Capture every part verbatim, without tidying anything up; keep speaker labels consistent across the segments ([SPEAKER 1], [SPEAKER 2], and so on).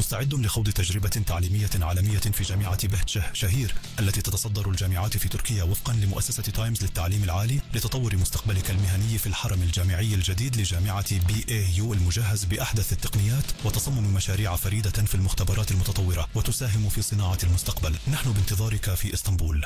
[SPEAKER 1] مستعد لخوض تجربة تعليمية عالمية في جامعة بهجة شهير التي تتصدر الجامعات في تركيا وفقا لمؤسسة تايمز للتعليم العالي لتطور مستقبلك المهني في الحرم الجامعي الجديد لجامعة بي اي يو المجهز بأحدث التقنيات وتصمم مشاريع فريدة في المختبرات المتطورة وتساهم في صناعة المستقبل. نحن بانتظارك في اسطنبول.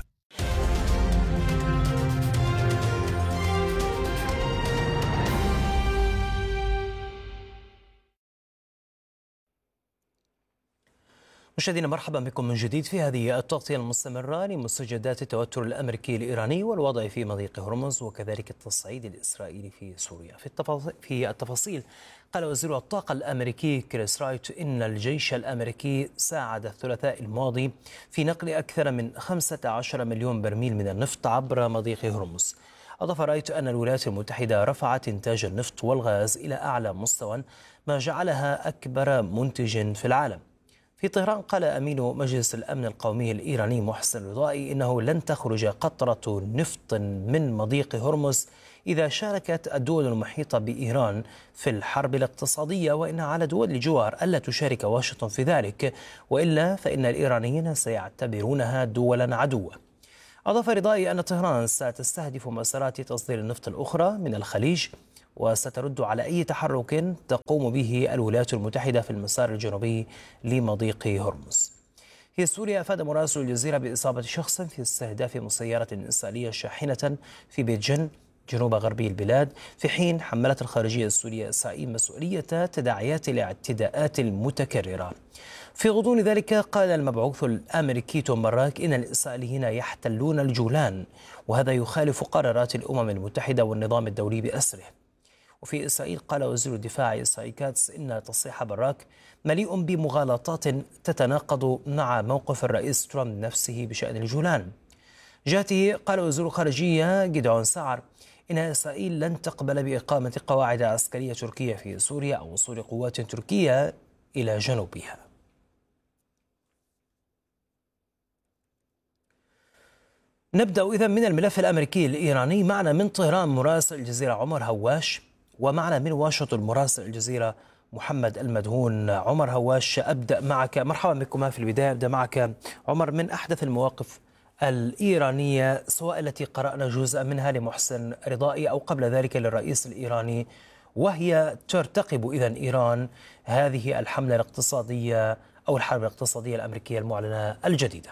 [SPEAKER 2] مشاهدينا مرحبا بكم من جديد في هذه التغطية المستمرة لمستجدات التوتر الأمريكي الإيراني والوضع في مضيق هرمز وكذلك التصعيد الإسرائيلي في سوريا. في التفاصيل قال وزير الطاقة الأمريكي كريس رايت إن الجيش الأمريكي ساعد الثلاثاء الماضي في نقل أكثر من خمسة عشر مليون برميل من النفط عبر مضيق هرمز. أضاف رايت أن الولايات المتحدة رفعت إنتاج النفط والغاز إلى أعلى مستوى ما جعلها أكبر منتج في العالم. في طهران قال أمين مجلس الأمن القومي الإيراني محسن رضائي إنه لن تخرج قطرة نفط من مضيق هرمز إذا شاركت الدول المحيطة بإيران في الحرب الاقتصادية، وإن على دول الجوار ألا تشارك واشنطن في ذلك، وإلا فإن الإيرانيين سيعتبرونها دولا عدوة. أضاف رضائي أن طهران ستستهدف مسارات تصدير النفط الأخرى من الخليج وسترد على أي تحرك تقوم به الولايات المتحدة في المسار الجنوبي لمضيق هرمز. في سوريا أفاد مراسل الجزيرة بإصابة شخص في استهداف مسيرة إسرائيلية شاحنة في بيت جن جنوب غربي البلاد، في حين حملت الخارجية السورية إسرائيل مسؤولية تداعيات الاعتداءات المتكررة. في غضون ذلك قال المبعوث الأمريكي توم باراك إن الإسرائيليين يحتلون الجولان، وهذا يخالف قرارات الأمم المتحدة والنظام الدولي بأسره. وفي إسرائيل قال وزير الدفاع إسرائيل كاتس إن تصريح باراك مليء بمغالطات تتناقض مع موقف الرئيس ترامب نفسه بشأن الجولان. جاته قال وزير الخارجية جدعون سعر إن إسرائيل لن تقبل بإقامة قواعد عسكرية تركية في سوريا أو وصول قوات تركية إلى جنوبها. نبدأ إذن من الملف الأمريكي الإيراني. معنا من طهران مراسل الجزيرة عمر هواش، ومعنا من واشنطن مراسل الجزيرة محمد المدهون. عمر هواش، أبدأ معك. مرحبا بكما في البداية. أبدأ معك عمر من أحدث المواقف الإيرانية، سواء التي قرأنا جزء منها لمحسن رضائي أو قبل ذلك للرئيس الإيراني، وهي ترتقب إذن إيران هذه الحملة الاقتصادية أو الحرب الاقتصادية الأمريكية المعلنة الجديدة.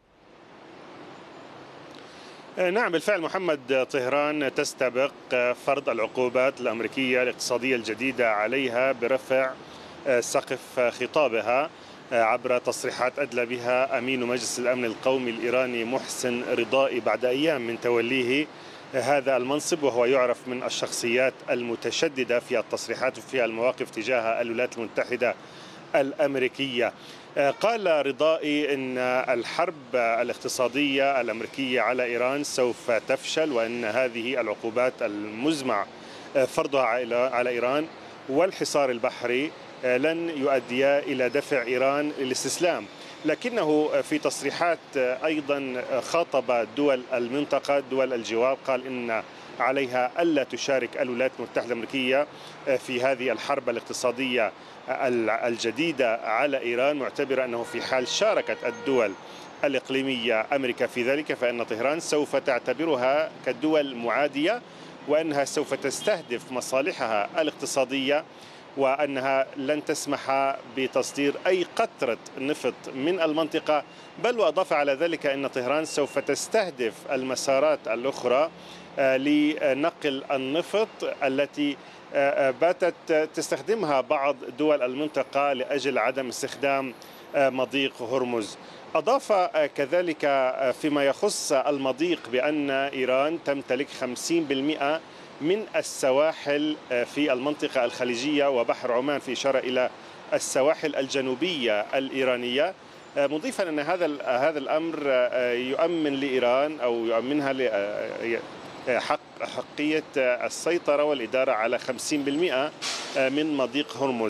[SPEAKER 3] نعم بالفعل محمد، طهران تستبق فرض العقوبات الأمريكية الاقتصادية الجديدة عليها برفع سقف خطابها عبر تصريحات أدلى بها أمين مجلس الأمن القومي الإيراني محسن رضائي بعد أيام من توليه هذا المنصب، وهو يعرف من الشخصيات المتشددة في التصريحات وفي المواقف تجاه الولايات المتحدة الأمريكية. قال رضائي إن الحرب الاقتصادية الأمريكية على إيران سوف تفشل، وأن هذه العقوبات المزمع فرضها على إيران والحصار البحري لن يؤديا إلى دفع إيران للاستسلام. لكنه في تصريحات أيضا خاطب دول المنطقة دول الجوار، قال إن عليها ألا تشارك الولايات المتحدة الأمريكية في هذه الحرب الاقتصادية الجديدة على إيران، معتبرة أنه في حال شاركت الدول الإقليمية أمريكا في ذلك فإن طهران سوف تعتبرها كدول معادية، وأنها سوف تستهدف مصالحها الاقتصادية، وأنها لن تسمح بتصدير أي قطرة نفط من المنطقة. بل وأضاف على ذلك أن طهران سوف تستهدف المسارات الأخرى لنقل النفط التي باتت تستخدمها بعض دول المنطقة لأجل عدم استخدام مضيق هرمز. أضاف كذلك فيما يخص المضيق بأن إيران تمتلك خمسين بالمئة من السواحل في المنطقة الخليجية وبحر عمان، في إشارة إلى السواحل الجنوبية الإيرانية، مضيفا أن هذا هذا الأمر يؤمن لإيران أو يؤمنها حق حقية السيطرة والإدارة على خمسين بالمئة من مضيق هرمز.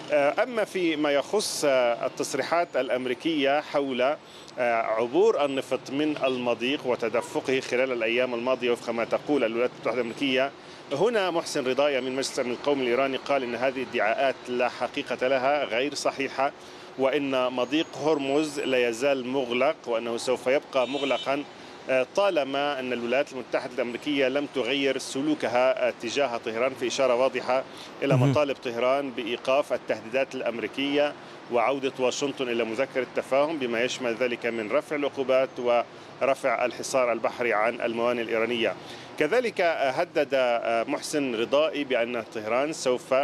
[SPEAKER 3] أما فيما يخص التصريحات الأمريكية حول عبور النفط من المضيق وتدفقه خلال الأيام الماضية وفق ما تقول الولايات المتحدة الأمريكية، هنا محسن رضائي من مجلس الأمن القومي الإيراني قال إن هذه الادعاءات لا حقيقة لها، غير صحيحة، وإن مضيق هرمز لا يزال مغلق وأنه سوف يبقى مغلقا طالما أن الولايات المتحدة الأمريكية لم تغير سلوكها تجاه طهران، في إشارة واضحة إلى مطالب طهران بإيقاف التهديدات الأمريكية وعودة واشنطن إلى مذكرة التفاهم بما يشمل ذلك من رفع العقوبات ورفع الحصار البحري عن الموانئ الإيرانية. كذلك هدد محسن رضائي بأن طهران سوف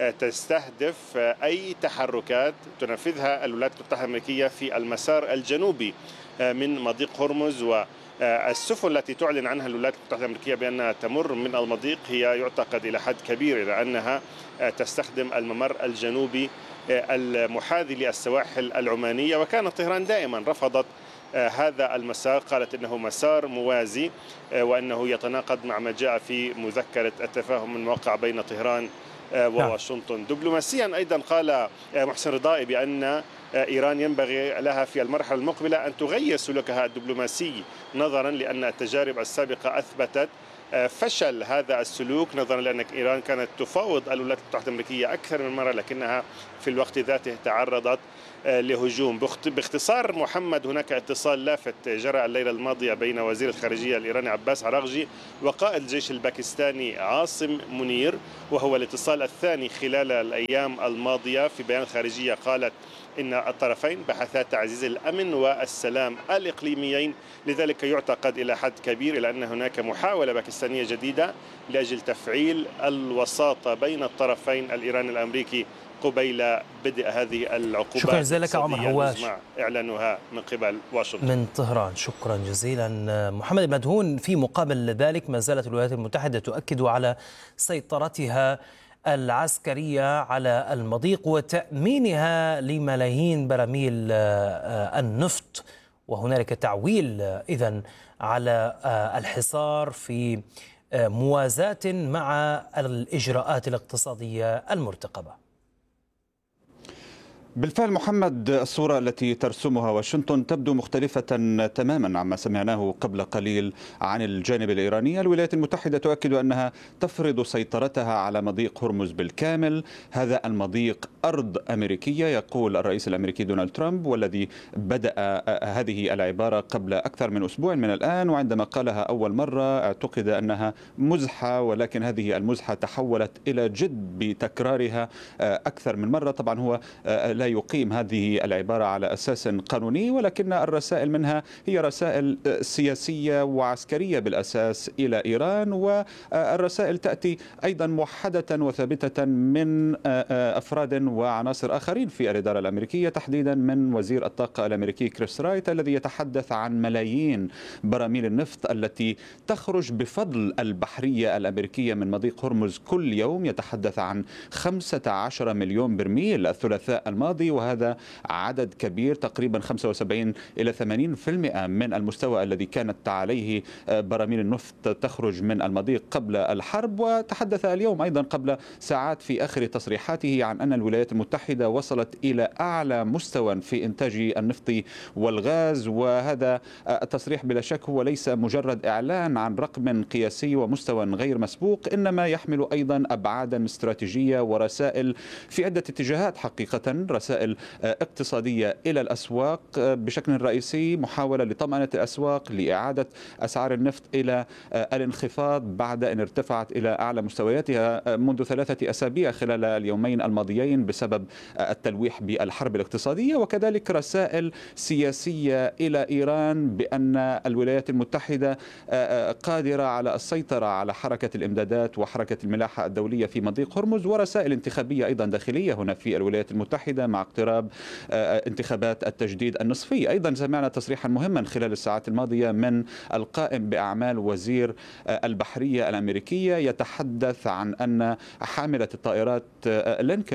[SPEAKER 3] تستهدف أي تحركات تنفذها الولايات المتحدة الأمريكية في المسار الجنوبي من مضيق هرمز، والسفن التي تعلن عنها الولايات المتحدة الأمريكية بأنها تمر من المضيق هي يعتقد إلى حد كبير إلى أنها تستخدم الممر الجنوبي المحاذي للسواحل العمانية، وكانت طهران دائما رفضت هذا المسار، قالت إنه مسار موازي وأنه يتناقض مع ما جاء في مذكرة التفاهم الموقع بين طهران وواشنطن. دبلوماسيا أيضا قال محسن رضائي بأن إيران ينبغي لها في المرحلة المقبلة أن تغير سلوكها الدبلوماسي نظرا لأن التجارب السابقة أثبتت فشل هذا السلوك، نظرا لأن إيران كانت تفاوض الولايات المتحدة الأمريكية أكثر من مرة لكنها في الوقت ذاته تعرضت لهجوم. باختصار محمد، هناك اتصال لافت جرى الليلة الماضية بين وزير الخارجية الإيراني عباس عراقجي وقائد الجيش الباكستاني عاصم منير، وهو الاتصال الثاني خلال الأيام الماضية. في بيان الخارجية قالت إن الطرفين بحثا تعزيز الأمن والسلام الإقليميين، لذلك يعتقد إلى حد كبير إلى أن هناك محاولة باكستانية جديدة لأجل تفعيل الوساطة بين الطرفين الإيراني الأمريكي قبيل بدء هذه العقوبات.
[SPEAKER 2] شكرا جزيلا لك عمر هواش
[SPEAKER 3] إعلانها من قبل واشنطن
[SPEAKER 2] من طهران. شكرا جزيلا محمد المدهون. في مقابل ذلك ما زالت الولايات المتحدة تؤكد على سيطرتها العسكرية على المضيق وتأمينها لملايين براميل النفط، وهنالك تعويل إذن على الحصار في موازاة مع الإجراءات الاقتصادية المرتقبة.
[SPEAKER 4] بالفعل محمد، الصورة التي ترسمها واشنطن تبدو مختلفة تماما عما سمعناه قبل قليل عن الجانب الإيراني. الولايات المتحدة تؤكد أنها تفرض سيطرتها على مضيق هرمز بالكامل. هذا المضيق أرض أمريكية، يقول الرئيس الأمريكي دونالد ترامب، والذي بدأ هذه العبارة قبل أكثر من أسبوع من الآن، وعندما قالها أول مرة اعتقد أنها مزحة، ولكن هذه المزحة تحولت إلى جد بتكرارها أكثر من مرة. طبعا هو لا يقيم هذه العبارة على أساس قانوني، ولكن الرسائل منها هي رسائل سياسية وعسكرية بالأساس إلى إيران، والرسائل تأتي أيضا موحدة وثابتة من أفراد وعناصر آخرين في الإدارة الأمريكية، تحديدا من وزير الطاقة الأمريكي كريس رايت، الذي يتحدث عن ملايين براميل النفط التي تخرج بفضل البحرية الأمريكية من مضيق هرمز كل يوم. يتحدث عن خمسة عشر مليون برميل الثلاثاء الماضي، وهذا عدد كبير، تقريبا خمسة وسبعين إلى ثمانين بالمئة من المستوى الذي كانت عليه براميل النفط تخرج من المضيق قبل الحرب. وتحدث اليوم أيضا قبل ساعات في آخر تصريحاته عن أن الولايات المتحدة وصلت إلى أعلى مستوى في إنتاج النفط والغاز، وهذا التصريح بلا شك هو ليس مجرد إعلان عن رقم قياسي ومستوى غير مسبوق، إنما يحمل أيضا أبعادا استراتيجية ورسائل في عدة اتجاهات حقيقة، رسائل اقتصادية إلى الأسواق بشكل رئيسي، محاولة لطمأنة الأسواق لإعادة أسعار النفط إلى الانخفاض بعد أن ارتفعت إلى أعلى مستوياتها منذ ثلاثة أسابيع خلال اليومين الماضيين بسبب التلويح بالحرب الاقتصادية، وكذلك رسائل سياسية إلى إيران بأن الولايات المتحدة قادرة على السيطرة على حركة الإمدادات وحركة الملاحة الدولية في مضيق هرمز، ورسائل انتخابية أيضا داخلية هنا في الولايات المتحدة مع اقتراب انتخابات التجديد النصفي. أيضا سمعنا تصريحا مهما خلال الساعات الماضية من القائم بأعمال وزير البحرية الأمريكية، يتحدث عن أن حاملة الطائرات لينكولن التي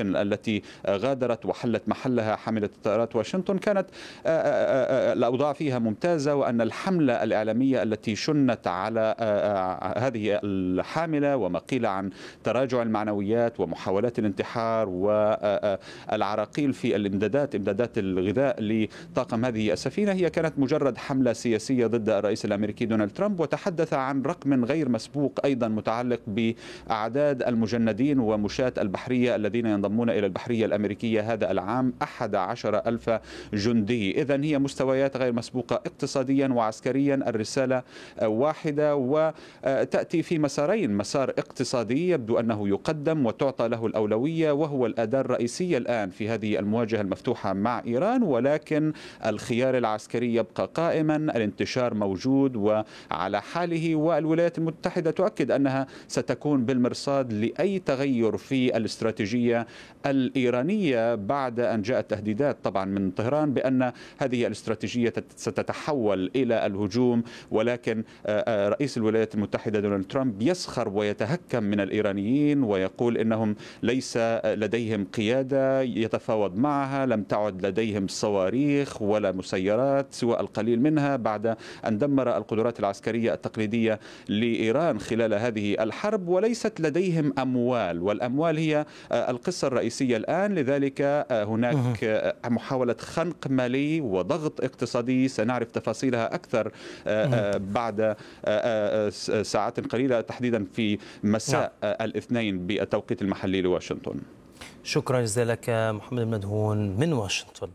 [SPEAKER 4] التي غادرت وحلت محلها حاملة طائرات واشنطن كانت الأوضاع فيها ممتازة، وأن الحملة الإعلامية التي شنت على هذه الحاملة وما قيل عن تراجع المعنويات ومحاولات الانتحار والعراقيل في الامدادات امدادات الغذاء لطاقم هذه السفينة هي كانت مجرد حملة سياسية ضد الرئيس الأمريكي دونالد ترامب. وتحدث عن رقم غير مسبوق أيضا متعلق بأعداد المجندين ومشاة البحرية الذين ينضمون إلى البحرية الأمريكية هذا العام، أحد عشر ألف جندي. إذن هي مستويات غير مسبوقة اقتصاديا وعسكريا. الرسالة واحدة وتأتي في مسارين: مسار اقتصادي يبدو أنه يقدم وتعطى له الأولوية وهو الأداة الرئيسية الآن في هذه المواجهة المفتوحة مع إيران، ولكن الخيار العسكري يبقى قائما، الانتشار موجود وعلى حاله، والولايات المتحدة تؤكد أنها ستكون بالمرصاد لأي تغير في الاستراتيجية الإيرانية بعد أن جاءت تهديدات طبعا من طهران بأن هذه الاستراتيجية ستتحول إلى الهجوم. ولكن رئيس الولايات المتحدة دونالد ترامب يسخر ويتهكم من الإيرانيين ويقول إنهم ليس لديهم قيادة يتفاوض معها، لم تعد لديهم صواريخ ولا مسيرات سوى القليل منها بعد أن دمر القدرات العسكرية التقليدية لإيران خلال هذه الحرب، وليست لديهم أموال، والأموال هي القصة الرئيسية الآن. لذلك هناك محاولة خنق مالي وضغط اقتصادي سنعرف تفاصيلها أكثر بعد ساعات قليلة، تحديدا في مساء الاثنين بالتوقيت المحلي لواشنطن.
[SPEAKER 2] شكرا جزيلا لك محمد المدهون من واشنطن.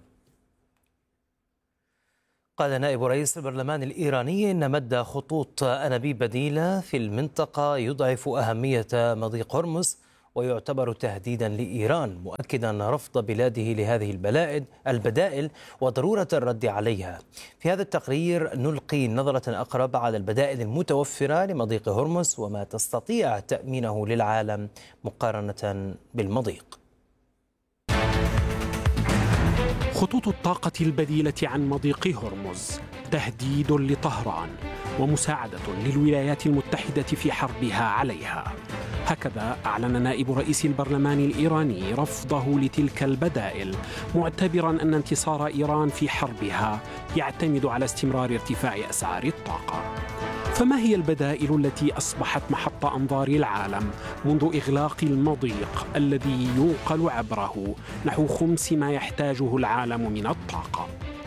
[SPEAKER 2] قال نائب رئيس البرلمان الإيراني إن مد خطوط أنابيب بديلة في المنطقة يضعف أهمية مضيق هرمز ويعتبر تهديدا لإيران، مؤكدا رفض بلاده لهذه البدائل وضرورة الرد عليها. في هذا التقرير نلقي نظرة أقرب على البدائل المتوفرة لمضيق هرمز وما تستطيع تأمينه للعالم مقارنة بالمضيق.
[SPEAKER 5] خطوط الطاقة البديلة عن مضيق هرمز تهديد لطهران ومساعدة للولايات المتحدة في حربها عليها. هكذا أعلن نائب رئيس البرلمان الإيراني رفضه لتلك البدائل، معتبرا أن انتصار إيران في حربها يعتمد على استمرار ارتفاع أسعار الطاقة. فما هي البدائل التي أصبحت محط أنظار العالم منذ إغلاق المضيق الذي ينقل عبره نحو خمس ما يحتاجه العالم من الطاقة؟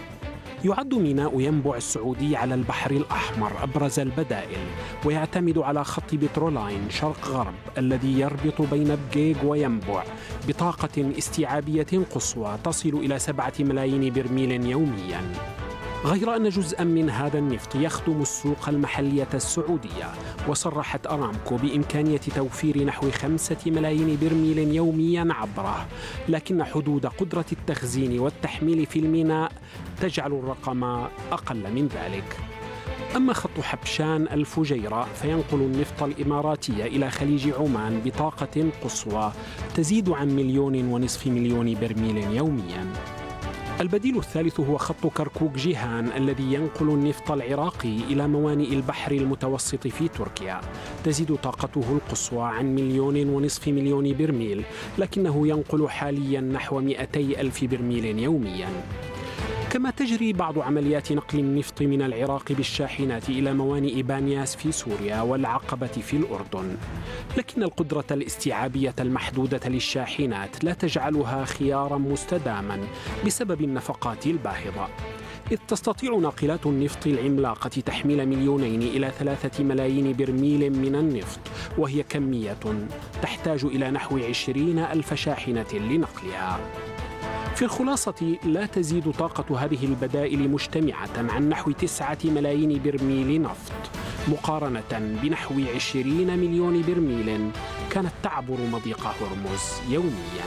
[SPEAKER 5] يعد ميناء ينبع السعودي على البحر الأحمر أبرز البدائل، ويعتمد على خط بترولاين شرق غرب الذي يربط بين بقيق وينبع بطاقة استيعابية قصوى تصل إلى سبعة ملايين برميل يومياً. غير أن جزءاً من هذا النفط يخدم السوق المحلية السعودية، وصرحت أرامكو بإمكانية توفير نحو خمسة ملايين برميل يومياً عبره، لكن حدود قدرة التخزين والتحميل في الميناء تجعل الرقم أقل من ذلك. أما خط حبشان الفجيرة فينقل النفط الإماراتي إلى خليج عمان بطاقة قصوى تزيد عن مليون ونصف مليون برميل يومياً. البديل الثالث هو خط كركوك جيهان الذي ينقل النفط العراقي إلى موانئ البحر المتوسط في تركيا، تزيد طاقته القصوى عن مليون ونصف مليون برميل، لكنه ينقل حاليا نحو مئتي ألف برميل يوميا. كما تجري بعض عمليات نقل النفط من العراق بالشاحنات إلى موانئ بانياس في سوريا والعقبة في الأردن، لكن القدرة الاستيعابية المحدودة للشاحنات لا تجعلها خيارا مستداما بسبب النفقات الباهظة، إذ تستطيع ناقلات النفط العملاقة تحميل مليونين إلى ثلاثة ملايين برميل من النفط، وهي كمية تحتاج إلى نحو عشرين ألف شاحنة لنقلها. في الخلاصة لا تزيد طاقة هذه البدائل مجتمعة عن نحو تسعة ملايين برميل نفط، مقارنة بنحو عشرين مليون برميل كانت تعبر مضيق هرمز يومياً.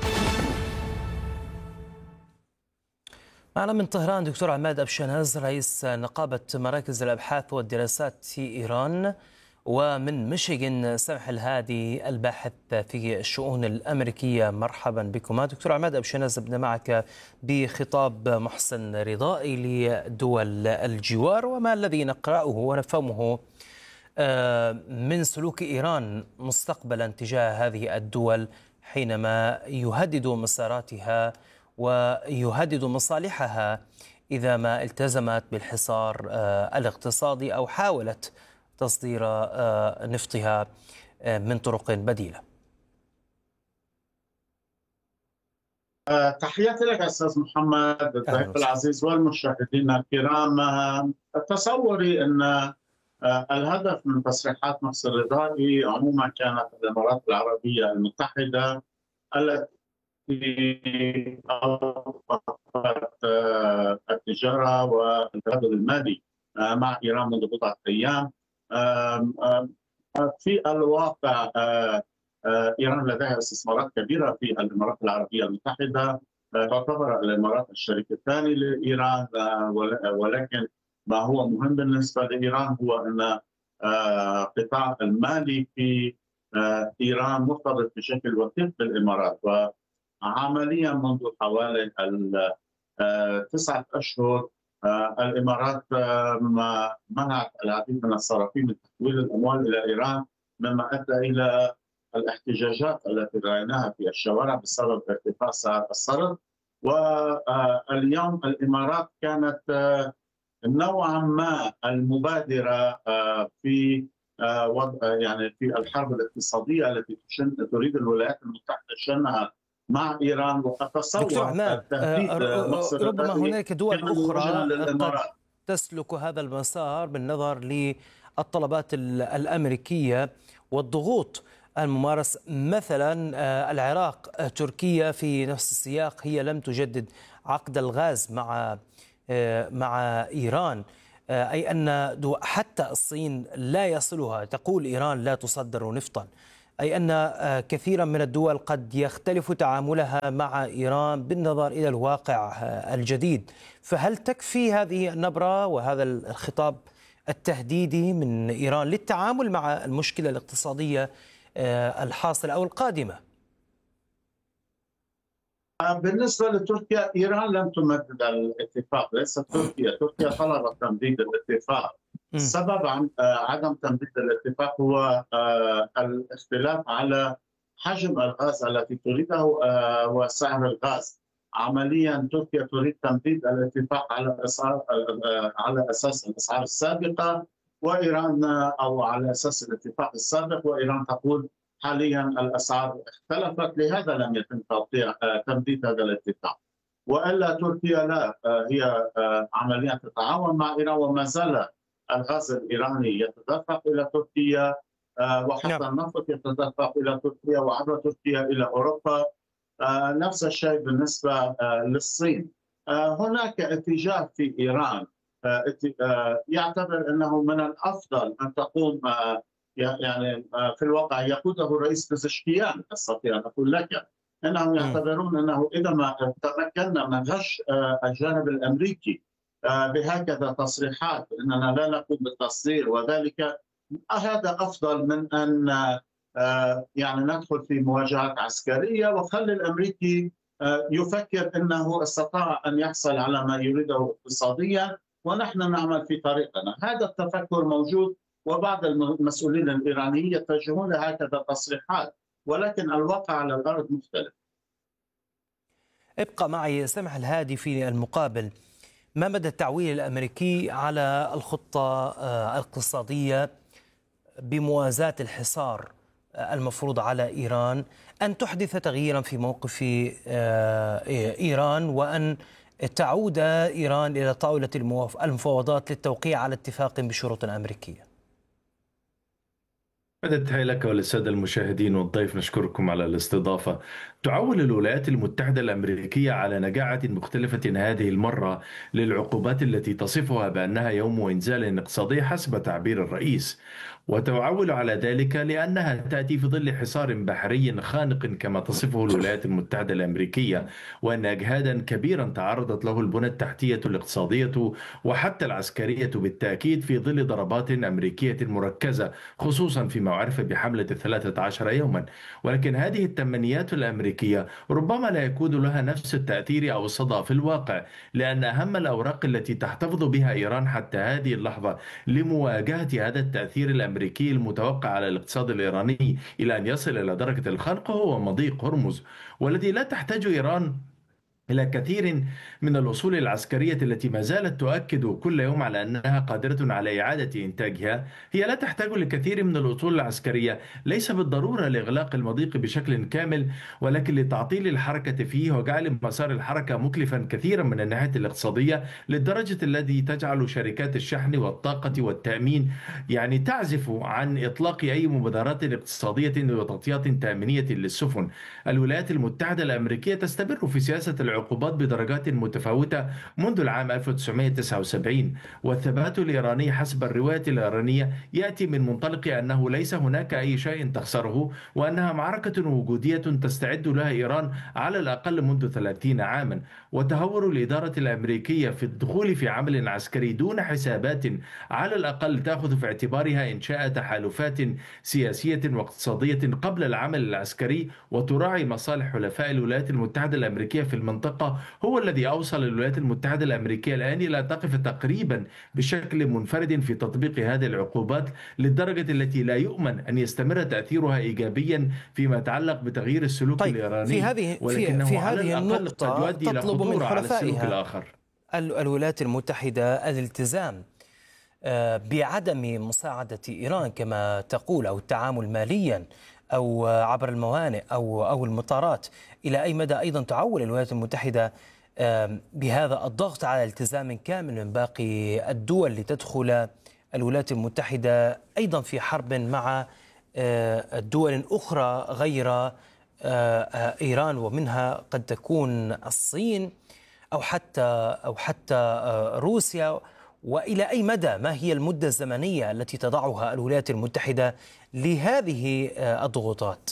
[SPEAKER 2] معنا من طهران دكتور عماد أبشناز رئيس نقابة مراكز الأبحاث والدراسات في إيران، ومن ميشيغان سمح الهادي الباحث في الشؤون الأمريكية. مرحبا بكما دكتور عماد أبشناز. ابدأ معك بخطاب محسن رضائي لدول الجوار وما الذي نقرأه ونفهمه من سلوك إيران مستقبلا تجاه هذه الدول حينما يهدد مساراتها ويهدد مصالحها إذا ما التزمت بالحصار الاقتصادي أو حاولت تصدير نفطها من طرق بديلة.
[SPEAKER 6] تحياتي لك أستاذ محمد الضيف العزيز والمشاهدين الكرام. تصوري أن الهدف من تصريحات محسن رضائي عموما كانت الإمارات العربية المتحدة التي أوقفت التجارة والتبادل المالي مع إيران منذ بضعة أيام. في الواقع إيران لديها استثمارات كبيرة في الإمارات العربية المتحدة، تعتبر الإمارات الشريك الثاني لإيران، ولكن ما هو مهم بالنسبة لإيران هو أن قطاع المالي في إيران مرتبط بشكل وثيق بالإمارات. وعمليا منذ حوالي تسعة أشهر الإمارات منعت العديد من الصرافين من تحويل الأموال إلى إيران، مما أدى إلى الاحتجاجات التي رأيناها في الشوارع بسبب ارتفاع سعر الصرف. واليوم الإمارات كانت نوعا ما المبادرة في وضع يعني في الحرب الاقتصادية التي تريد الولايات المتحدة شنها مع إيران. وأتصور
[SPEAKER 2] دكتور عماد ربما هناك دول أخرى قد تسلك هذا المسار بالنظر للطلبات الأمريكية والضغوط الممارس. مثلا العراق، تركيا في نفس السياق هي لم تجدد عقد الغاز مع مع إيران، أي أن حتى الصين لا يصلها، تقول إيران لا تصدر نفطا، أي أن كثيرا من الدول قد يختلف تعاملها مع إيران بالنظر إلى الواقع الجديد. فهل تكفي هذه النبرة وهذا الخطاب التهديدي من إيران للتعامل مع المشكلة الاقتصادية الحاصلة أو القادمة؟
[SPEAKER 6] بالنسبة لتركيا، إيران لم تمدد الاتفاق، ليس تركيا، تركيا طلبت تمديد الاتفاق. السبب عن عدم تمديد الاتفاق هو الاختلاف على حجم الغاز التي تريده وسعر الغاز. عمليا تركيا تريد تمديد الاتفاق على على اساس الاسعار السابقه، وايران او على اساس الاتفاق السابق، وايران تقول حاليا الاسعار اختلفت، لهذا لم يتم تمديد هذا الاتفاق. والا تركيا لا، هي عمليا تتعاون مع ايران، وما زال الغاز الايراني يتدفق الى تركيا، وحتى النفط يتدفق الى تركيا وعبر تركيا الى اوروبا. نفس الشيء بالنسبه للصين. هناك اتجاه في ايران يعتبر انه من الافضل ان تقوم، يعني في الواقع يقوده الرئيس بزشكيان، استطيع ان اقول لك انهم يعتبرون انه اذا ما تمكنا من غش الجانب الامريكي بهكذا تصريحات اننا لا نقوم بالتصدير وذلك، هذا افضل من ان يعني ندخل في مواجهات عسكريه وخلي الامريكي يفكر انه استطاع ان يحصل على ما يريده اقتصاديا ونحن نعمل في طريقنا. هذا التفكر موجود، وبعض المسؤولين الايرانيين يتجهون لهكذا تصريحات، ولكن الواقع على الارض مختلف.
[SPEAKER 2] ابقى معي سمح الهادي. في المقابل، ما مدى التعويل الامريكي على الخطه الاقتصاديه بموازاة الحصار المفروض على إيران أن تحدث تغييرا في موقف إيران، وأن تعود إيران إلى طاولة المفاوضات للتوقيع على اتفاق بشروط أمريكية؟
[SPEAKER 7] تحية لك وللسادة المشاهدين والضيف، نشكركم على الاستضافة. تعول الولايات المتحدة الأمريكية على نجاعة مختلفة هذه المرة للعقوبات التي تصفها بأنها يوم إنزال اقتصادي حسب تعبير الرئيس، وتعول على ذلك لأنها تأتي في ظل حصار بحري خانق كما تصفه الولايات المتحدة الأمريكية، وأن أجهادا كبيرا تعرضت له البنى التحتية الاقتصادية وحتى العسكرية بالتأكيد في ظل ضربات أمريكية مركزة، خصوصا فيما عرف بحملة الثلاثة عشر يوما. ولكن هذه التمنيات الأمريكية ربما لا يكون لها نفس التأثير أو الصدى في الواقع، لأن أهم الأوراق التي تحتفظ بها إيران حتى هذه اللحظة لمواجهة هذا التأثير الأمريكي الأمريكي المتوقع على الاقتصاد الإيراني إلى أن يصل إلى درجة الخنق هو مضيق هرمز، والذي لا تحتاج إيران إلى كثير من الأصول العسكرية التي ما زالت تؤكد كل يوم على أنها قادرة على إعادة إنتاجها. هي لا تحتاج لكثير من الأصول العسكرية، ليس بالضرورة لإغلاق المضيق بشكل كامل، ولكن لتعطيل الحركة فيه وجعل مسار الحركة مكلفا كثيرا من الناحية الاقتصادية، للدرجة التي تجعل شركات الشحن والطاقة والتأمين يعني تعزف عن إطلاق أي مبادرات اقتصادية وتغطيات تأمينية للسفن. الولايات المتحدة الأمريكية تستمر في سياسة العقوبات بدرجات متفاوتة منذ العام ألف وتسعمائة وتسعة وسبعين، والثبات الإيراني حسب الرواية الإيرانية يأتي من منطلق أنه ليس هناك أي شيء تخسره، وأنها معركة وجودية تستعد لها إيران على الأقل منذ ثلاثين عاما. وتهور الإدارة الأمريكية في الدخول في عمل عسكري دون حسابات على الأقل تأخذ في اعتبارها إنشاء تحالفات سياسية واقتصادية قبل العمل العسكري وتراعي مصالح حلفاء الولايات المتحدة الأمريكية في المنطقة هو الذي أوصل الولايات المتحدة الأمريكية الآن إلى تقف تقريبا بشكل منفرد في تطبيق هذه العقوبات، للدرجة التي لا يؤمن أن يستمر تأثيرها إيجابيا فيما يتعلق بتغيير السلوك
[SPEAKER 2] طيب
[SPEAKER 7] الإيراني،
[SPEAKER 2] في هذه
[SPEAKER 7] ولكنه
[SPEAKER 2] في
[SPEAKER 7] على
[SPEAKER 2] هذه
[SPEAKER 7] الأقل
[SPEAKER 2] النقطة
[SPEAKER 7] قد يؤدي إلى
[SPEAKER 2] تطلب من
[SPEAKER 7] خطورة على السلوك
[SPEAKER 2] حلفائها
[SPEAKER 7] الآخر.
[SPEAKER 2] الولايات المتحدة الالتزام بعدم مساعدة إيران كما تقول، أو التعامل ماليا أو عبر الموانئ أو أو المطارات. إلى أي مدى أيضا تعول الولايات المتحدة بهذا الضغط على التزام كامل من باقي الدول لتدخل الولايات المتحدة أيضا في حرب مع دول أخرى غير إيران، ومنها قد تكون الصين أو حتى أو حتى روسيا؟ وإلى أي مدى ما هي المدة الزمنية التي تضعها الولايات المتحدة لهذه الضغوطات؟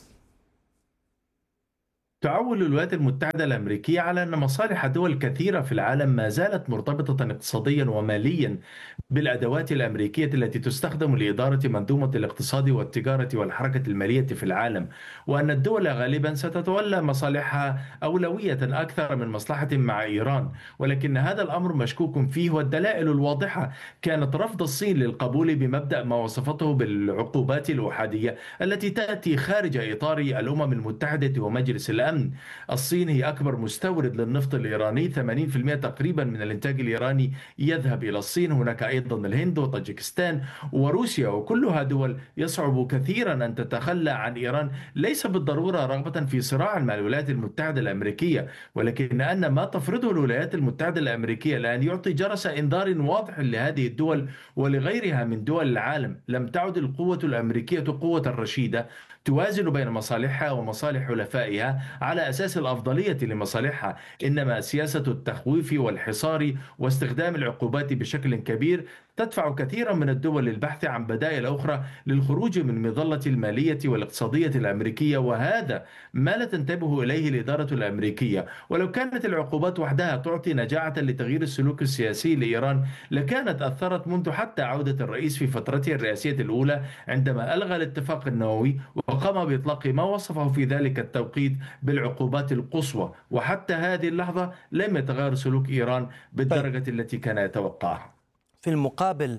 [SPEAKER 7] تعول الولايات المتحدة الأمريكية على أن مصالح دول كثيرة في العالم ما زالت مرتبطة اقتصاديا وماليا بالأدوات الأمريكية التي تستخدم لإدارة منظومة الاقتصاد والتجارة والحركة المالية في العالم، وأن الدول غالبا ستتولى مصالحها أولوية أكثر من مصلحة مع إيران. ولكن هذا الأمر مشكوك فيه، والدلائل الواضحة كانت رفض الصين للقبول بمبدأ ما وصفته بالعقوبات الأحادية التي تأتي خارج إطار الأمم المتحدة ومجلس الأمن. الصين هي أكبر مستورد للنفط الإيراني، ثمانين بالمئة تقريبا من الإنتاج الإيراني يذهب إلى الصين. هناك أيضا الهند وطاجكستان وروسيا، وكلها دول يصعب كثيرا أن تتخلى عن إيران، ليس بالضرورة رغبة في صراع مع الولايات المتحدة الأمريكية، ولكن أن ما تفرضه الولايات المتحدة الأمريكية الآن يعطي جرس إنذار واضح لهذه الدول ولغيرها من دول العالم. لم تعد القوة الأمريكية قوة رشيدة توازن بين مصالحها ومصالح حلفائها على أساس الأفضلية لمصالحها، إنما سياسة التخويف والحصار واستخدام العقوبات بشكل كبير تدفع كثيرا من الدول للبحث عن بدائل أخرى للخروج من مظلة المالية والاقتصادية الأمريكية، وهذا ما لا تنتبه إليه الإدارة الأمريكية. ولو كانت العقوبات وحدها تعطي نجاعة لتغيير السلوك السياسي لإيران لكانت أثرت منذ حتى عودة الرئيس في فترته الرئاسية الأولى عندما ألغى الاتفاق النووي وقام بإطلاق ما وصفه في ذلك التوقيت بالعقوبات القصوى، وحتى هذه اللحظة لم يتغير سلوك إيران بالدرجة التي كان يتوقعها.
[SPEAKER 2] في المقابل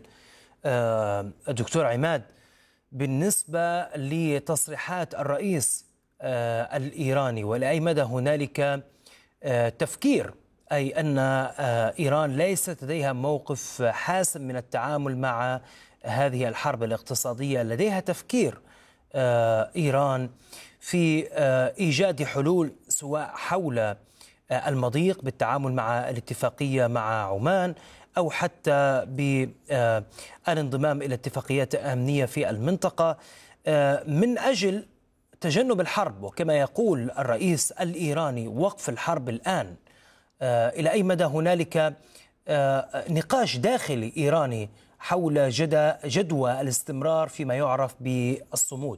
[SPEAKER 2] الدكتور عماد، بالنسبة لتصريحات الرئيس الإيراني، ولأي مدى هنالك تفكير أي أن إيران ليست لديها موقف حاسم من التعامل مع هذه الحرب الاقتصادية، لديها تفكير إيران في إيجاد حلول سواء حول المضيق بالتعامل مع الاتفاقية مع عمان، أو حتى بالانضمام إلى اتفاقيات أمنية في المنطقة من أجل تجنب الحرب، وكما يقول الرئيس الإيراني وقف الحرب الآن. إلى أي مدى هنالك نقاش داخلي إيراني حول جدوى الاستمرار فيما يعرف بالصمود؟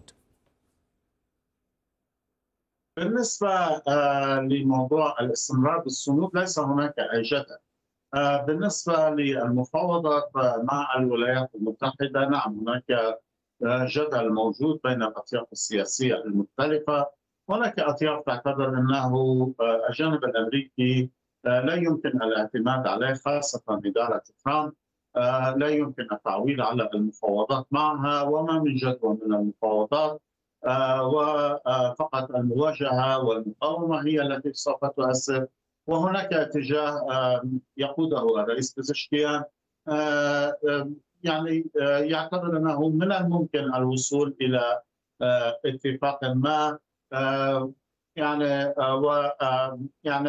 [SPEAKER 6] بالنسبة لموضوع الاستمرار بالصمود ليس هناك أي جدل. بالنسبة للمفاوضات مع الولايات المتحدة، نعم هناك جدل موجود بين الأطياف السياسية المختلفة. هناك أطياف تعتبر أنه الجانب الأمريكي لا يمكن الاعتماد عليه، خاصة إدارة ترامب، لا يمكن التعويل على المفاوضات معها، وما من جدوى من المفاوضات، وفقط المواجهة والمقاومة هي التي سوف تؤثر. وهناك اتجاه يقوده الرئيس بزشكيان يعني يعتبر أنه من الممكن الوصول إلى اتفاق ما، يعني و يعني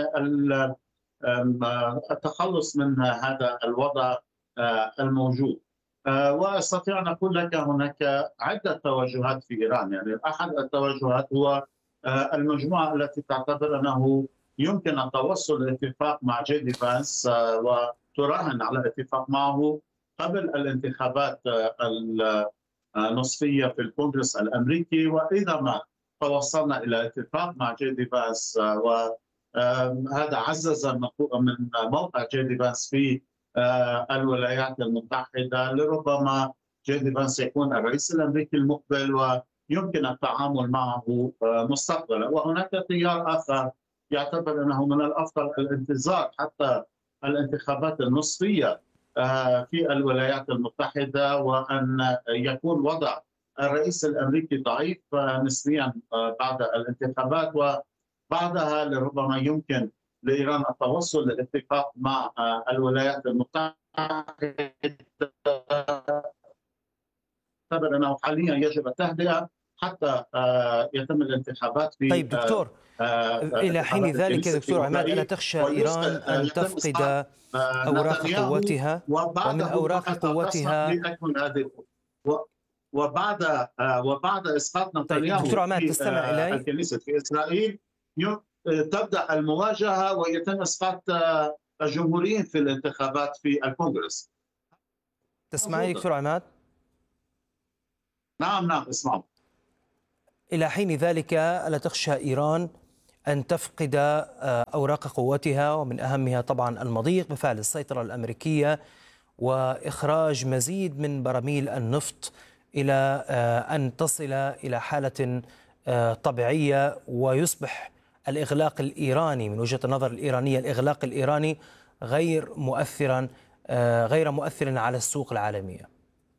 [SPEAKER 6] التخلص من هذا الوضع الموجود. واستطيع ان اقول لك هناك عده توجهات في ايران، يعني احد التوجهات هو المجموعه التي تعتبر انه يمكن التوصل لاتفاق مع جي دي فانس وتراهن على اتفاق معه قبل الانتخابات النصفيه في الكونغرس الامريكي، واذا ما توصلنا الى اتفاق مع جي دي فانس وهذا عزز من موقع جي دي فانس في الولايات المتحدة، لربما جي دي فانس يكون الرئيس الأمريكي المقبل ويمكن التعامل معه مستقبلا. وهناك تيار آخر يعتبر أنه من الأفضل الانتظار حتى الانتخابات النصفية في الولايات المتحدة، وأن يكون وضع الرئيس الأمريكي ضعيف نسبيا بعد الانتخابات، وبعدها لربما يمكن لإيران التوصل لاتفاق مع الولايات المتحدة. اعتبر أنه حاليا يجب التهدئة حتى يتم الانتخابات في.
[SPEAKER 2] طيب دكتور، إلى حين ذلك دكتور عماد، ألا تخشى إيران أن تفقد أوراق قوتها ومن أوراق قوتها
[SPEAKER 6] وبعد وبعد إسقاط نتنياهو
[SPEAKER 2] دكتور عماد تستمع إلي؟
[SPEAKER 6] الكنيسة في إسرائيل تبدأ المواجهة ويتم إسقاط الجمهوريين في الانتخابات في الكونغرس.
[SPEAKER 2] تسمعني دكتور عماد؟
[SPEAKER 6] نعم نعم اسمع.
[SPEAKER 2] إلى حين ذلك ألا تخشى إيران أن تفقد أوراق قوتها ومن أهمها طبعا المضيق بفعل السيطرة الأمريكية وإخراج مزيد من براميل النفط إلى أن تصل إلى حالة طبيعية ويصبح الإغلاق الإيراني من وجهة النظر الإيرانية الإغلاق الإيراني غير مؤثرا غير مؤثر على السوق العالمية؟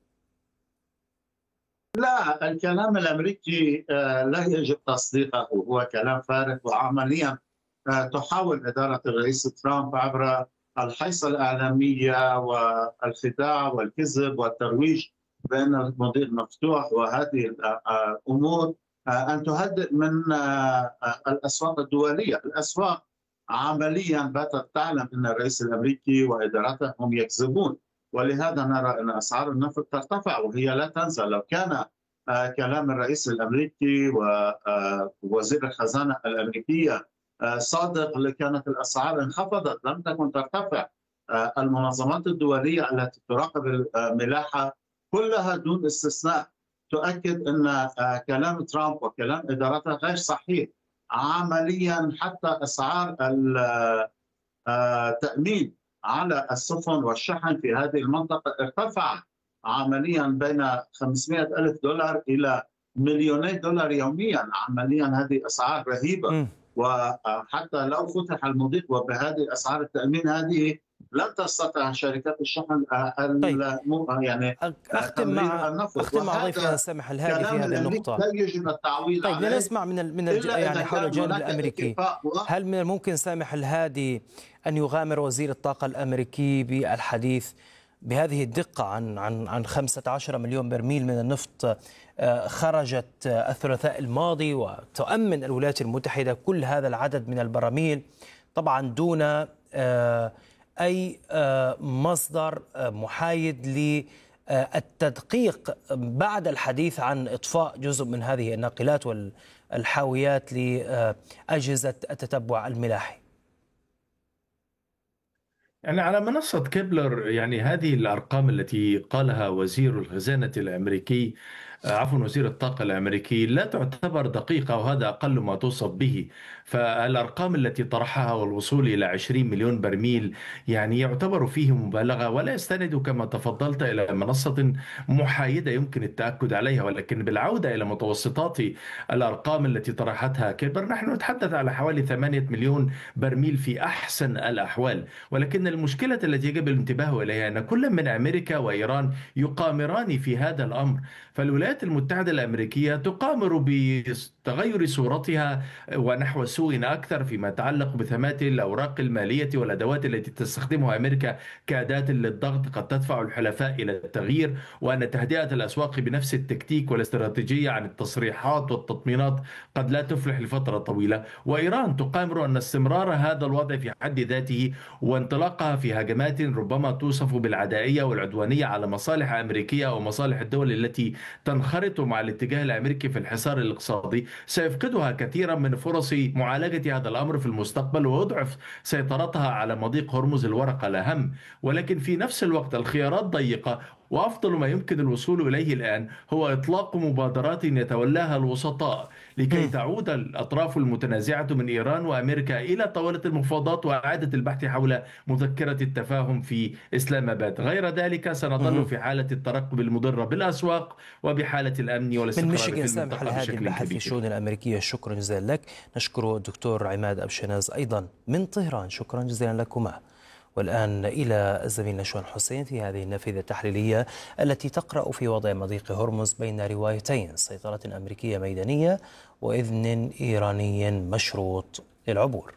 [SPEAKER 6] لا، الكلام الأمريكي لا يجب تصديقه، هو كلام فارغ. وعمليا تحاول إدارة الرئيس ترامب عبر الحيصة الإعلامية والخداع والكذب والترويج بأن المضيق مفتوح وهذه الأمور أن تهدئ من الأسواق الدولية. الأسواق عمليا باتت تعلم أن الرئيس الأمريكي وإدارته هم يكذبون، ولهذا نرى أن أسعار النفط ترتفع وهي لا تنزل. لو كان كلام الرئيس الأمريكي ووزير الخزانة الأمريكية صادق لكانت الأسعار انخفضت، لم تكن ترتفع. المنظمات الدولية التي تراقب الملاحة كلها دون استثناء تؤكد أن كلام ترامب وكلام إدارته غير صحيح. عمليا حتى أسعار التأمين على السفن والشحن في هذه المنطقة ارتفع عمليا بين خمسمائة ألف دولار إلى مليوني دولار يوميا. عمليا هذه أسعار رهيبة. م. وحتى لو فتح المضيق وبهذه أسعار التأمين هذه لن تستطيع شركات الشحن
[SPEAKER 2] طيب.
[SPEAKER 6] يعني
[SPEAKER 2] أختم مع
[SPEAKER 6] النفط.
[SPEAKER 2] أختم مع ضيفنا سامح الهادي في هذه النقطة.
[SPEAKER 6] لا يجب التعويل
[SPEAKER 2] طيب لنسمع من ال من ال يعني حول الجانب الأمريكي. هل من الممكن سامح الهادي أن يغامر وزير الطاقة الأمريكي بالحديث بهذه الدقة عن عن عن خمسة عشر مليون برميل من النفط خرجت الثلاثاء الماضي، وتؤمن الولايات المتحدة كل هذا العدد من البراميل طبعا دون أي مصدر محايد للتدقيق بعد الحديث عن إطفاء جزء من هذه الناقلات والحاويات لأجهزة التتبع الملاحي؟
[SPEAKER 7] يعني على منصة كيبلر، يعني هذه الأرقام التي قالها وزير الخزانة الأمريكي عفوا وزير الطاقة الأمريكي لا تعتبر دقيقة، وهذا أقل ما توصف به. فالأرقام التي طرحها والوصول إلى عشرين مليون برميل يعني يعتبر فيه مبالغة، ولا يستند كما تفضلت إلى منصة محايدة يمكن التأكد عليها. ولكن بالعودة إلى متوسطات الأرقام التي طرحتها كيبر، نحن نتحدث على حوالي ثمانية مليون برميل في أحسن الأحوال. ولكن المشكلة التي يجب الانتباه إليها أن كل من أمريكا وإيران يقامران في هذا الأمر. فالولايات المتحدة الأمريكية تقامر بتغير صورتها ونحو سوء أكثر فيما يتعلق بثمات الأوراق المالية والأدوات التي تستخدمها أمريكا كأداة للضغط، قد تدفع الحلفاء إلى التغيير، وأن تهدئة الأسواق بنفس التكتيك والاستراتيجية عن التصريحات والتطمينات قد لا تفلح لفترة طويلة. وإيران تقامر أن استمرار هذا الوضع في حد ذاته وانطلاقها في هجمات ربما توصف بالعدائية والعدوانية على مصالح أمريكية أو مصالح الدول التي تنخرط مع الاتجاه الأمريكي في الحصار الاقتصادي سيفقدها كثيرا من فرص معالجة هذا الأمر في المستقبل، ويضعف سيطرتها على مضيق هرمز الورقة الأهم. ولكن في نفس الوقت الخيارات ضيقة، وأفضل ما يمكن الوصول إليه الآن هو إطلاق مبادرات يتولاها الوسطاء لكي تعود الأطراف المتنازعة من إيران وأمريكا إلى طاولة المفاوضات وإعادة البحث حول مذكرة التفاهم في إسلام آباد. غير ذلك سنظل في حالة الترقب المضرة بالأسواق وبحالة الأمن والاستقرار في المنطقة
[SPEAKER 2] على هذه البحث في الشؤون الأمريكية. شكرا جزيلا لك. نشكر الدكتور عماد أبشناز أيضا من طهران. شكرا جزيلا لكما. والآن إلى الزميل نشوان حسين في هذه النافذة التحليلية التي تقرأ في وضع مضيق هرمز بين روايتين: سيطرة أمريكية ميدانية وإذن إيراني مشروط للعبور.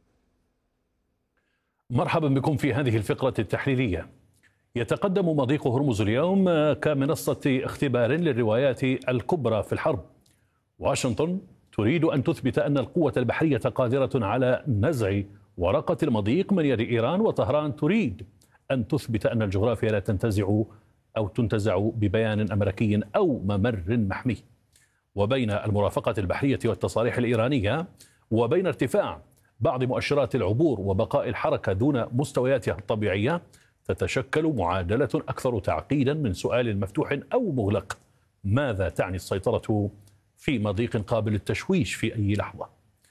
[SPEAKER 8] مرحبا بكم في هذه الفقرة التحليلية. يتقدم مضيق هرمز اليوم كمنصة اختبار للروايات الكبرى في الحرب. واشنطن تريد أن تثبت أن القوة البحرية قادرة على نزع ورقة المضيق من يد إيران، وطهران تريد أن تثبت أن الجغرافيا لا تنتزع أو تنتزع ببيان أمريكي أو ممر محمي. وبين المرافقة البحرية والتصاريح الإيرانية وبين ارتفاع بعض مؤشرات العبور وبقاء الحركة دون مستوياتها الطبيعية، تتشكل معادلة أكثر تعقيدا من سؤال مفتوح أو مغلق: ماذا تعني السيطرة في مضيق قابل للتشويش في أي لحظة؟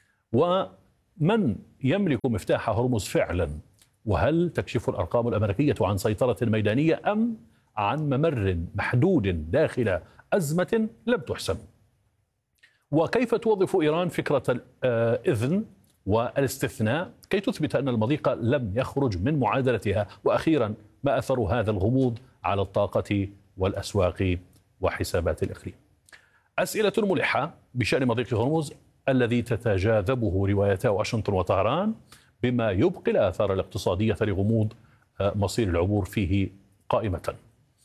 [SPEAKER 8] ومن يملك مفتاح هرمز فعلا؟ وهل تكشف الأرقام الأمريكية عن سيطرة ميدانية أم عن ممر محدود داخل أزمة لم تحسم؟ وكيف توظف إيران فكرة الإذن والاستثناء كي تثبت أن المضيق لم يخرج من معادلتها؟ وأخيرا، ما أثر هذا الغموض على الطاقة والأسواق وحسابات الإقليم؟ أسئلة ملحة بشأن مضيق هرمز الذي تتجاذبه روايتا واشنطن وطهران، بما يبقي الآثار الاقتصادية لغموض مصير العبور فيه قائمة.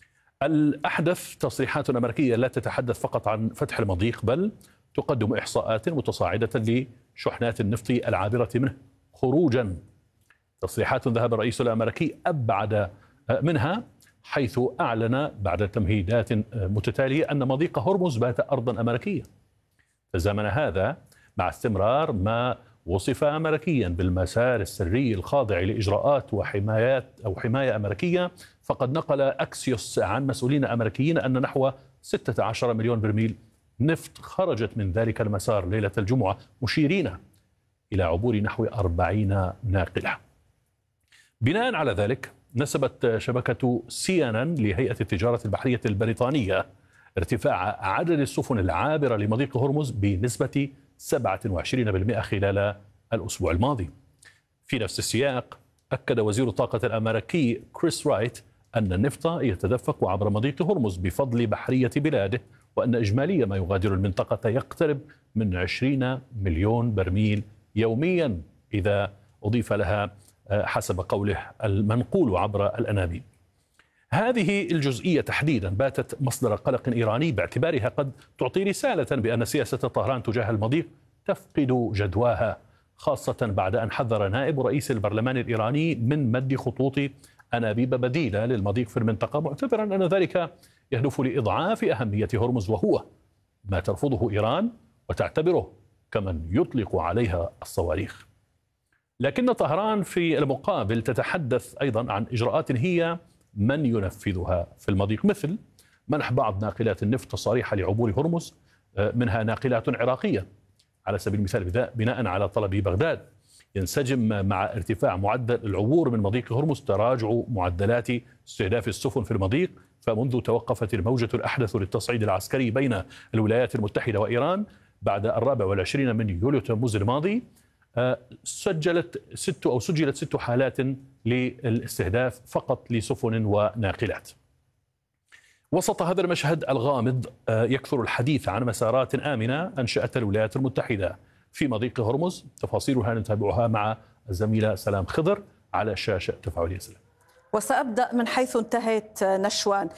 [SPEAKER 8] الأحدث تصريحات أمريكية لا تتحدث فقط عن فتح المضيق، بل تقدم إحصاءات متصاعدة لشحنات النفط العابرة منه خروجا. تصريحات ذهب الرئيس الأمريكي أبعد منها، حيث أعلن بعد تمهيدات متتالية أن مضيق هرمز بات أرضا أمريكية. تزامن هذا مع استمرار ما وصف أمريكيا بالمسار السري الخاضع لإجراءات وحمايات أو حماية أمريكية. فقد نقل أكسيوس عن مسؤولين أمريكيين أن نحو ستة عشر مليون برميل نفط خرجت من ذلك المسار ليلة الجمعة، مشيرين إلى عبور نحو أربعين ناقلة. بناء على ذلك، نسبت شبكة سي إن إن لهيئة التجارة البحرية البريطانية ارتفاع عدد السفن العابرة لمضيق هرمز بنسبة سبعة وعشرين بالمئة خلال الأسبوع الماضي. في نفس السياق، أكد وزير الطاقة الأمريكي كريس رايت أن النفط يتدفق عبر مضيق هرمز بفضل بحرية بلاده، وأن إجمالي ما يغادر المنطقة يقترب من عشرين مليون برميل يوميا إذا أضيف لها حسب قوله المنقول عبر الأنابيب. هذه الجزئية تحديدا باتت مصدر قلق إيراني، باعتبارها قد تعطي رسالة بأن سياسة طهران تجاه المضيق تفقد جدواها، خاصة بعد أن حذر نائب رئيس البرلمان الإيراني من مد خطوط أنابيب بديلة للمضيق في المنطقة، معتبرا أن ذلك يهدف لإضعاف أهمية هرمز، وهو ما ترفضه إيران وتعتبره كمن يطلق عليها الصواريخ. لكن طهران في المقابل تتحدث أيضا عن إجراءات هي من ينفذها في المضيق، مثل منح بعض ناقلات النفط تصاريح لعبور هرمز، منها ناقلات عراقية على سبيل المثال بناء على طلب بغداد، ينسجم مع ارتفاع معدل العبور من مضيق هرمز تراجع معدلات استهداف السفن في المضيق. فمنذ توقفت الموجة الأحدث للتصعيد العسكري بين الولايات المتحدة وإيران بعد الرابع والعشرين من يوليو تموز الماضي، سجلت ست أو سجلت ست حالات للاستهداف فقط لسفن وناقلات. وسط هذا المشهد الغامض يكثر الحديث عن مسارات آمنة أنشأتها الولايات المتحدة في مضيق هرمز. تفاصيلها نتابعها مع الزميلة سلام خضر على شاشة تفاعلية. سلام.
[SPEAKER 9] وسأبدأ من حيث انتهت نشوان.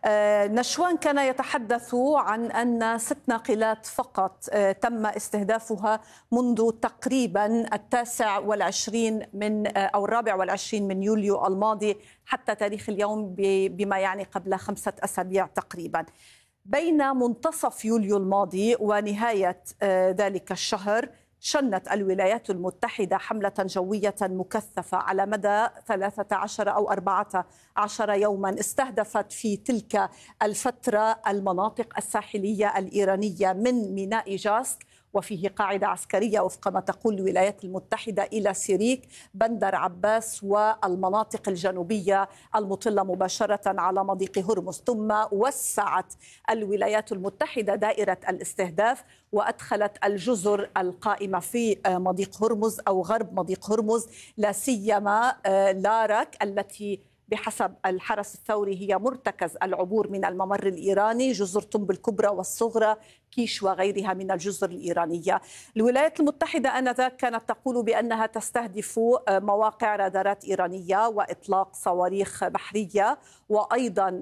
[SPEAKER 9] نشوان كان يتحدث عن أن ست ناقلات فقط تم استهدافها منذ تقريبا التاسع والعشرين من أو الرابع والعشرين من يوليو الماضي حتى تاريخ اليوم، بما يعني قبل خمسة أسابيع تقريبا. بين منتصف يوليو الماضي ونهاية ذلك الشهر شنت الولايات المتحدة حملة جوية مكثفة على مدى ثلاثة عشر أو أربعة عشر يوما، استهدفت في تلك الفترة المناطق الساحلية الإيرانية من ميناء جاسك، وفيه قاعدة عسكرية وفق ما تقول الولايات المتحدة، إلى سيريك، بندر عباس، والمناطق الجنوبية المطلة مباشرة على مضيق هرمز. ثم وسعت الولايات المتحدة دائرة الاستهداف وأدخلت الجزر القائمة في مضيق هرمز أو غرب مضيق هرمز، لا سيما لارك التي بحسب الحرس الثوري هي مرتكز العبور من الممر الإيراني، جزر طنب الكبرى والصغرى، كيش وغيرها من الجزر الإيرانية. الولايات المتحدة آنذاك كانت تقول بأنها تستهدف مواقع رادارات إيرانية وإطلاق صواريخ بحرية، وأيضا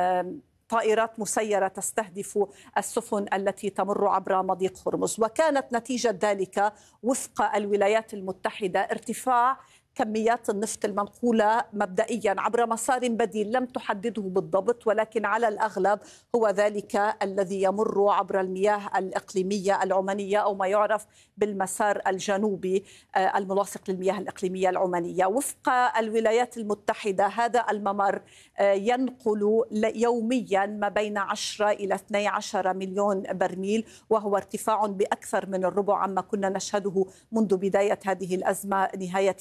[SPEAKER 9] طائرات مسيرة تستهدف السفن التي تمر عبر مضيق هرمز. وكانت نتيجة ذلك وفق الولايات المتحدة ارتفاع كميات النفط المنقولة مبدئيا عبر مسار بديل لم تحدده بالضبط، ولكن على الأغلب هو ذلك الذي يمر عبر المياه الإقليمية العمانية أو ما يعرف بالمسار الجنوبي الملاصق للمياه الإقليمية العمانية. وفق الولايات المتحدة هذا الممر ينقل يوميا ما بين عشرة إلى اثني عشر مليون برميل، وهو ارتفاع بأكثر من الربع عما كنا نشهده منذ بداية هذه الأزمة نهاية